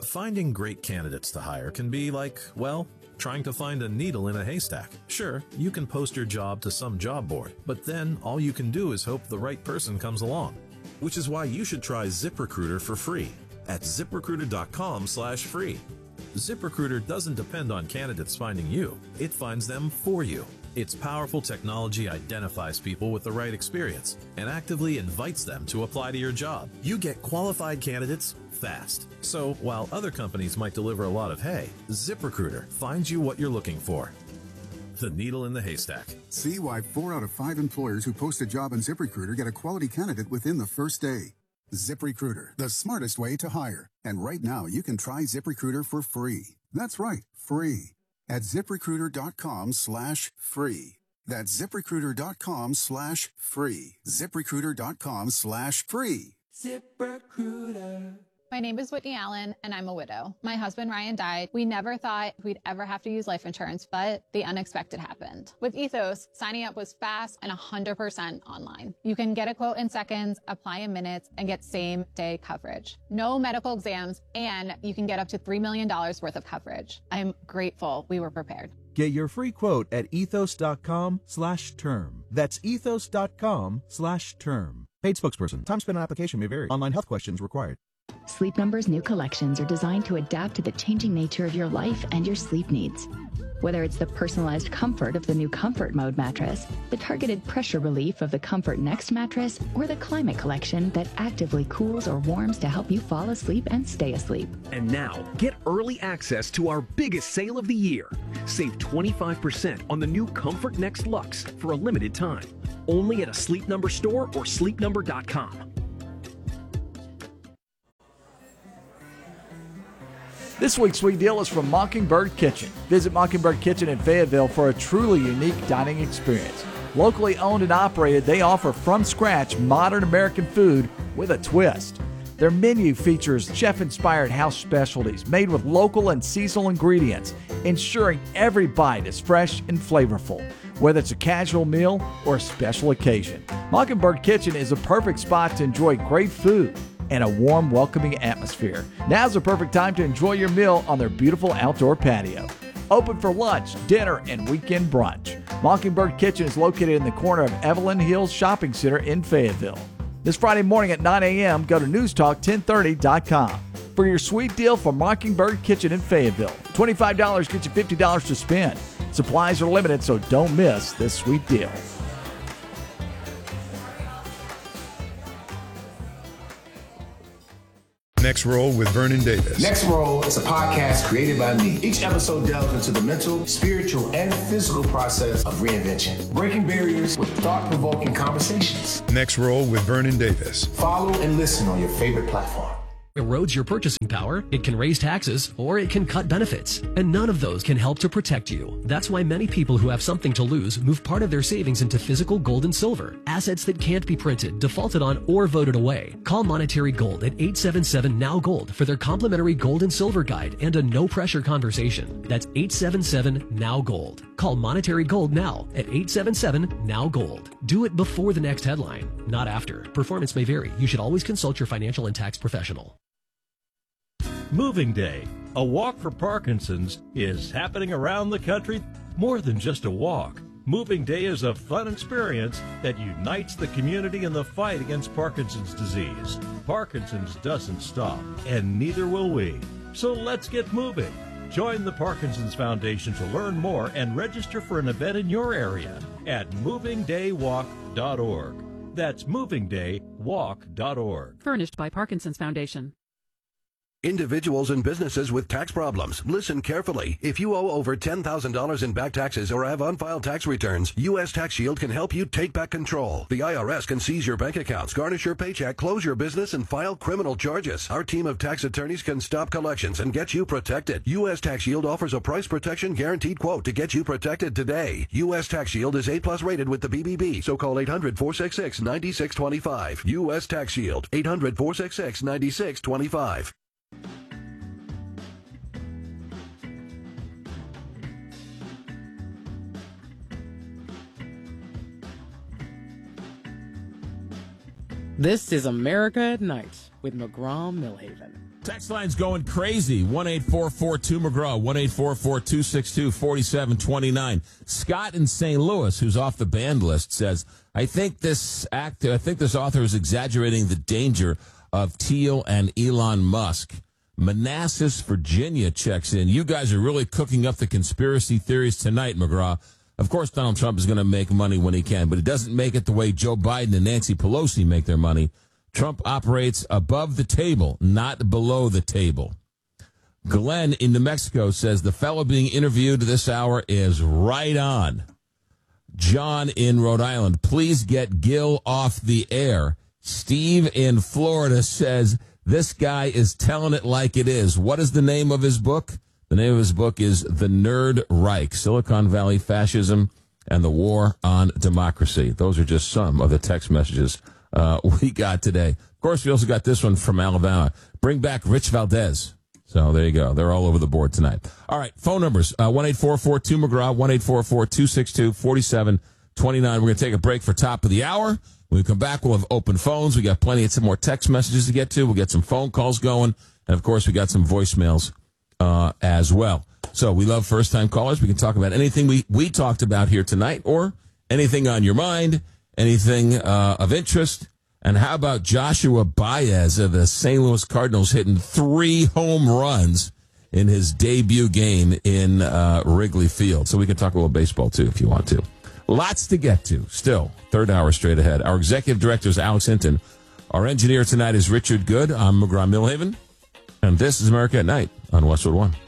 Finding great candidates to hire can be like, well, trying to find a needle in a haystack. Sure, you can post your job to some job board, but then all you can do is hope the right person comes along. Which is why you should try ZipRecruiter for free at ZipRecruiter.com/free. ZipRecruiter doesn't depend on candidates finding you. It finds them for you. Its powerful technology identifies people with the right experience and actively invites them to apply to your job. You get qualified candidates fast. So while other companies might deliver a lot of hay, ZipRecruiter finds you what you're looking for. The needle in the haystack. See why 4 out of 5 employers who post a job on ZipRecruiter get a quality candidate within the first day. ZipRecruiter, the smartest way to hire. And right now, you can try ZipRecruiter for free. That's right, free. At ZipRecruiter.com/free. That's ZipRecruiter.com/free. ZipRecruiter.com/free. ZipRecruiter. My name is Whitney Allen, and I'm a widow. My husband, Ryan, died. We never thought we'd ever have to use life insurance, but the unexpected happened. With Ethos, signing up was fast and 100% online. You can get a quote in seconds, apply in minutes, and get same-day coverage. No medical exams, and you can get up to $3 million worth of coverage. I'm grateful we were prepared. Get your free quote at ethos.com/term. That's ethos.com/term. Paid spokesperson. Time spent on application may vary. Online health questions required. Sleep Number's new collections are designed to adapt to the changing nature of your life and your sleep needs. Whether it's the personalized comfort of the new Comfort Mode mattress, the targeted pressure relief of the Comfort Next mattress, or the Climate Collection that actively cools or warms to help you fall asleep and stay asleep. And now, get early access to our biggest sale of the year. Save 25% on the new Comfort Next Luxe for a limited time. Only at a Sleep Number store or sleepnumber.com. This week's Sweet Deal is from Mockingbird Kitchen. Visit Mockingbird Kitchen in Fayetteville for a truly unique dining experience. Locally owned and operated, they offer from-scratch modern American food with a twist. Their menu features chef-inspired house specialties made with local and seasonal ingredients, ensuring every bite is fresh and flavorful, whether it's a casual meal or a special occasion. Mockingbird Kitchen is a perfect spot to enjoy great food and a warm, welcoming atmosphere. Now's the perfect time to enjoy your meal on their beautiful outdoor patio. Open for lunch, dinner, and weekend brunch. Mockingbird Kitchen is located in the corner of Evelyn Hills Shopping Center in Fayetteville. This Friday morning at 9 a.m., go to newstalk1030.com for your sweet deal from Mockingbird Kitchen in Fayetteville. $25 gets you $50 to spend. Supplies are limited, so don't miss this sweet deal. Next Roll with Vernon Davis. Next Roll is a podcast created by me. Each episode delves into the mental, spiritual, and physical process of reinvention, breaking barriers with thought-provoking conversations. Next Roll with Vernon Davis. Follow and listen on your favorite platform. Erodes your purchasing power, it can raise taxes, or it can cut benefits. And none of those can help to protect you. That's why many people who have something to lose move part of their savings into physical gold and silver, assets that can't be printed, defaulted on, or voted away. Call Monetary Gold at 877-NOW-GOLD for their complimentary gold and silver guide and a no-pressure conversation. That's 877-NOW-GOLD. Call Monetary Gold now at 877-NOW-GOLD. Do it before the next headline, not after. Performance may vary. You should always consult your financial and tax professional. Moving Day, a walk for Parkinson's, is happening around the country. More than just a walk. Moving Day is a fun experience that unites the community in the fight against Parkinson's disease. Parkinson's doesn't stop, and neither will we. So let's get moving. Join the Parkinson's Foundation to learn more and register for an event in your area at movingdaywalk.org. That's movingdaywalk.org. Furnished by Parkinson's Foundation. Individuals and businesses with tax problems, listen carefully. If you owe over $10,000 in back taxes or have unfiled tax returns, U.S. Tax Shield can help you take back control. The IRS can seize your bank accounts, garnish your paycheck, close your business, and file criminal charges. Our team of tax attorneys can stop collections and get you protected. U.S. Tax Shield offers a price protection guaranteed quote to get you protected today. U.S. Tax Shield is A+ rated with the BBB, so call 800-466-9625. U.S. Tax Shield, 800-466-9625. This is America at Night with McGraw-Millhaven. Text line's going crazy. 1-844-2-McGraw, 1-844-262-4729. Scott in St. Louis, who's off the banned list, says, I think this author is exaggerating the danger of Thiel and Elon Musk. Manassas, Virginia checks in. You guys are really cooking up the conspiracy theories tonight, McGraw. Of course, Donald Trump is going to make money when he can, but he doesn't make it the way Joe Biden and Nancy Pelosi make their money. Trump operates above the table, not below the table. Glenn in New Mexico says the fellow being interviewed this hour is right on. John in Rhode Island, please get Gil off the air. Steve in Florida says this guy is telling it like it is. What is the name of his book? The name of his book is The Nerd Reich, Silicon Valley Fascism and the War on Democracy. Those are just some of the text messages we got today. Of course, we also got this one from Alabama. Bring back Rich Valdez. So there you go. They're all over the board tonight. All right, phone numbers, 1-844-2-McGraw, 1-844-262-4729. We're going to take a break for top of the hour. When we come back, we'll have open phones. We got plenty of some more text messages to get to. We'll get some phone calls going. And, of course, we got some voicemails as well. So we love first-time callers. We can talk about anything we talked about here tonight or anything on your mind, anything of interest. And how about Joshua Baez of the St. Louis Cardinals hitting 3 home runs in his debut game in Wrigley Field? So we can talk a little baseball, too, if you want to. Lots to get to. Still, third hour straight ahead. Our executive director is Alex Hinton. Our engineer tonight is Richard Good. I'm McGraw-Millhaven. And this is America at Night on Westwood One.